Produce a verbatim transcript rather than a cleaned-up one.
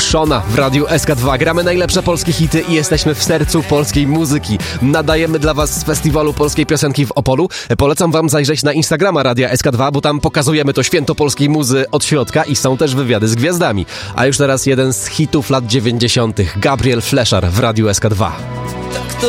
Szona w Radiu S K dwa. Gramy najlepsze polskie hity i jesteśmy w sercu polskiej muzyki. Nadajemy dla was z Festiwalu Polskiej Piosenki w Opolu. Polecam wam zajrzeć na Instagrama Radia S K dwa, bo tam pokazujemy to święto polskiej muzy od środka i są też wywiady z gwiazdami. A już teraz jeden z hitów lat dziewięćdziesiątych. Gabriel Fleszar w Radiu S K dwa.